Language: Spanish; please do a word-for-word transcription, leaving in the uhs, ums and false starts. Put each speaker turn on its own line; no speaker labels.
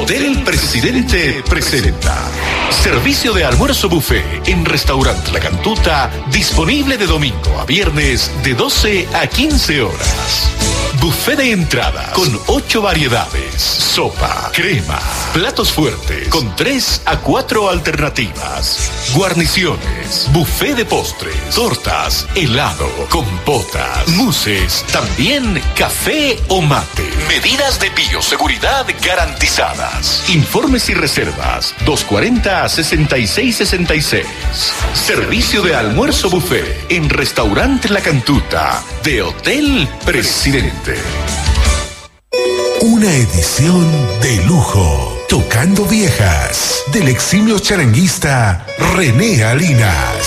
Hotel Presidente presenta servicio de almuerzo buffet en Restaurante La Cantuta, disponible de domingo a viernes de doce a quince horas. Buffet de entrada con ocho variedades, sopa, crema, platos fuertes con tres a cuatro alternativas, guarniciones, buffet de postres, tortas, helado, compotas, mousses, también café o mate. Medidas de bioseguridad garantizadas. Informes y reservas dos cuarenta, sesenta y seis sesenta y seis. Servicio de almuerzo buffet en Restaurante La Cantuta de Hotel Presidente.
Una edición de lujo, tocando viejas, del eximio charanguista René Alinas.